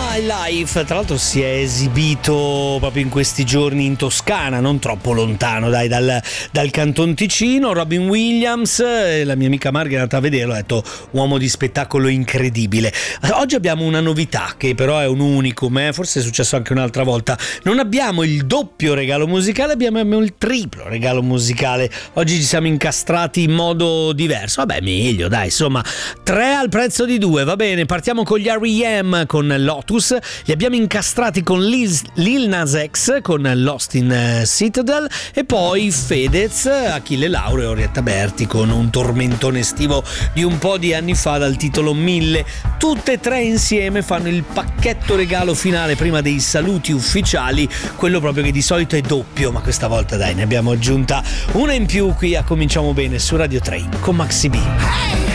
My Life, tra l'altro si è esibito proprio in questi giorni in Toscana, non troppo lontano dal Canton Ticino. Robin Williams, la mia amica Marghe è andata a vederlo, ha detto uomo di spettacolo incredibile. Oggi abbiamo una novità che però è un unicum, forse è successo anche un'altra volta. Non abbiamo il doppio regalo musicale, abbiamo il triplo regalo musicale. Oggi ci siamo incastrati in modo diverso, vabbè meglio dai, insomma 3 al prezzo di 2, va bene. Partiamo con gli R.E.M. con Lotus, li abbiamo incastrati con Lil Nas X con Lost in Citadel e poi Fedez, Achille Lauro e Orietta Berti con un tormentone estivo di un po' di anni fa dal titolo 1000. Tutte e tre insieme fanno il pacchetto regalo finale prima dei saluti ufficiali, quello proprio che di solito è doppio, ma questa volta dai ne abbiamo aggiunta una in più qui a Cominciamo Bene su Radio 3 con Maxi B. Hey!